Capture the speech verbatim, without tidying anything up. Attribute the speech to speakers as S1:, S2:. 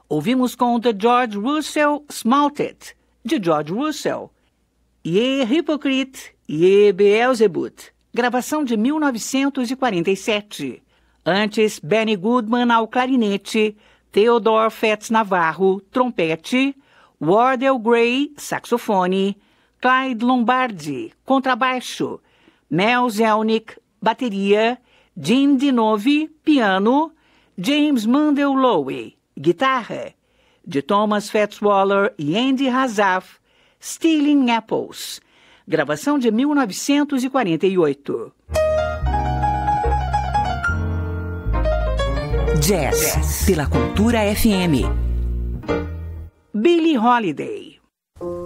S1: Ouvimos com The George Russell Smalted, de George Russell. Ye Hypocrite, Ye Beelzebub, gravação de mil novecentos e quarenta e sete. Antes, Benny Goodman ao clarinete, Theodore Fats Navarro, trompete, Wardell Gray, saxofone, Clyde Lombardi, contrabaixo, Mel Zelnick, bateria, Jim DiNovi, piano, James Mundell Lowe, guitarra, de Thomas Fats Waller e Andy Razaf, Stealing Apples, gravação de mil novecentos e quarenta e oito.
S2: Jazz, Jazz. Pela Cultura F M.
S1: Billie Holiday.